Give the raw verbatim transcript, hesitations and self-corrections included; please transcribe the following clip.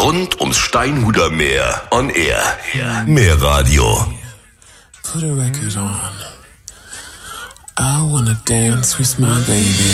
Rund ums Steinhuder Meer on Air. Meerradio. Put a record on. I wanna dance with my baby.